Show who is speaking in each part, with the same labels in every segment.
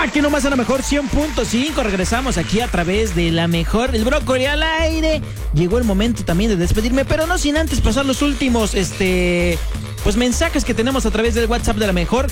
Speaker 1: Aquí nomás a la mejor 100.5. Regresamos aquí a través de la mejor, el brócoli al aire. Llegó el momento también de despedirme, pero no sin antes pasar los últimos, pues mensajes que tenemos a través del WhatsApp de la mejor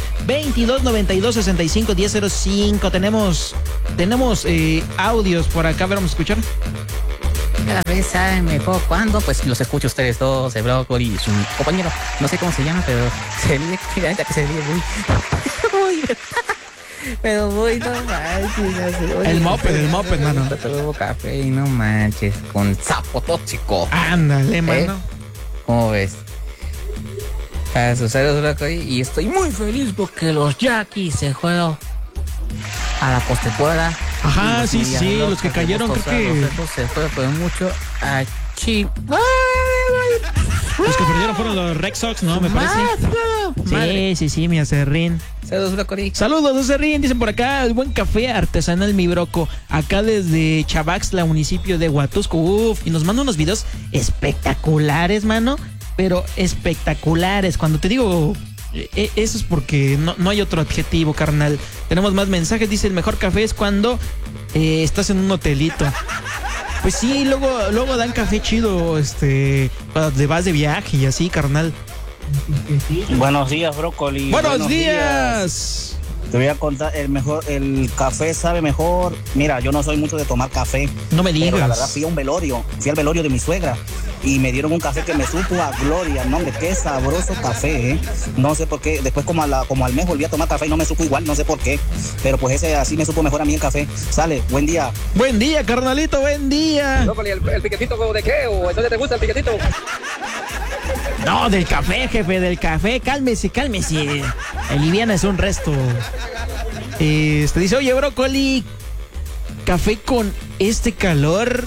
Speaker 1: 2292651005. Tenemos audios por acá, vamos a escuchar.
Speaker 2: Cada vez saben mejor cuando pues los escucho ustedes dos, el brócoli y su compañero, no sé cómo se llama, pero se ríe, que se ríe muy pero muy no manches,
Speaker 1: el moped, mano.
Speaker 2: Todo café y no manches, con sapo tóxico.
Speaker 1: Ándale, mano.
Speaker 2: ¿Cómo ves? A sus saludos, brócoli, y estoy muy feliz porque los Yaquis se fueron a la postemporada.
Speaker 1: Ajá, sí, los que cayeron, creo que
Speaker 2: se fueron mucho a Chivas.
Speaker 1: Los que perdieron fueron los Red Sox, ¿no? Me parece. Sí, mi acerrín.
Speaker 2: Saludos, brócoli.
Speaker 1: Saludos, acerrín. Dicen por acá, el buen café artesanal, mi broco. Acá desde Chavaxtla, municipio de Huatusco. Uf, y nos manda unos videos espectaculares, mano. Pero espectaculares. Cuando te digo, eso es porque no hay otro adjetivo, carnal. Tenemos más mensajes. Dice, el mejor café es cuando estás en un hotelito. Pues sí, luego dan café chido, cuando te vas de viaje y así, carnal.
Speaker 3: Buenos días, brócoli.
Speaker 1: Buenos días.
Speaker 3: Te voy a contar, el café sabe mejor. Mira, yo no soy mucho de tomar café.
Speaker 1: No me digas.
Speaker 3: Pero la verdad fui al velorio de mi suegra y me dieron un café que me supo a gloria. No, hombre, qué sabroso café, ¿eh? No sé por qué. Después como al mes volví a tomar café y no me supo igual, no sé por qué. Pero pues ese así me supo mejor a mí el café. Sale, buen día.
Speaker 1: Buen día, carnalito, buen día.
Speaker 4: Brócoli, ¿el piquetito de qué? ¿O dónde te gusta el piquetito?
Speaker 1: No, del café, jefe, del café. Cálmese. Liviana es un resto. Dice, oye, brócoli, café con este calor.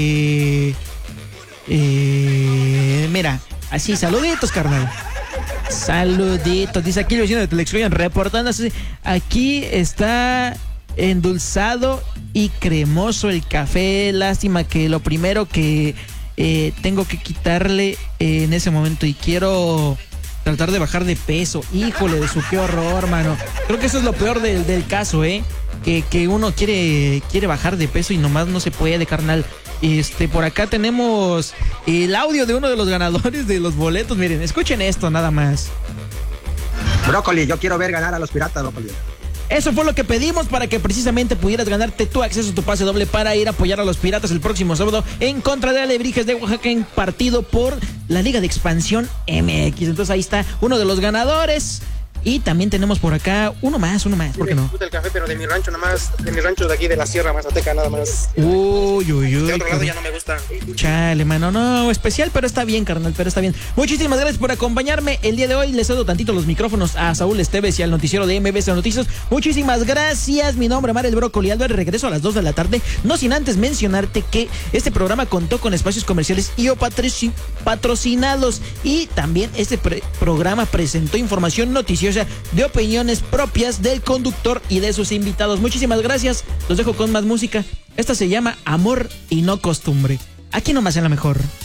Speaker 1: Mira, así, saluditos, carnal. Saluditos. Dice aquí el vecino de Telexcoyan reportándose. Aquí está endulzado y cremoso el café. Lástima que lo primero que tengo que quitarle en ese momento y quiero tratar de bajar de peso. Híjole, de su qué horror, mano. Creo que eso es lo peor del caso, que uno quiere bajar de peso y nomás no se puede, carnal. Por acá tenemos el audio de uno de los ganadores de los boletos. Miren, escuchen esto nada más.
Speaker 5: Brócoli, yo quiero ver ganar a los Piratas, brócoli.
Speaker 1: Eso fue lo que pedimos para que precisamente pudieras ganarte tu acceso a tu pase doble para ir a apoyar a los Piratas el próximo sábado en contra de Alebrijes de Oaxaca en partido por la Liga de Expansión MX. Entonces ahí está uno de los ganadores. Y también tenemos por acá uno más, ¿por qué no?
Speaker 4: Me gusta el café, pero de mi rancho nada más, de mi rancho de aquí de la Sierra Mazateca nada más.
Speaker 1: Uy.
Speaker 4: De otro lado ya no me gusta.
Speaker 1: Chale, mano, no, especial, pero está bien, carnal, pero está bien. Muchísimas gracias por acompañarme el día de hoy. Les cedo tantito los micrófonos a Saúl Esteves y al noticiero de MBS Noticias. Muchísimas gracias. Mi nombre es Omar el Brócoli Álvarez. Regreso a las 2 de la tarde. No sin antes mencionarte que este programa contó con espacios comerciales y o patrocinados. Y también este programa presentó información noticiosa de opiniones propias del conductor y de sus invitados. Muchísimas gracias. Los dejo con más música. Esta se llama Amor y no Costumbre. Aquí nomás en la mejor.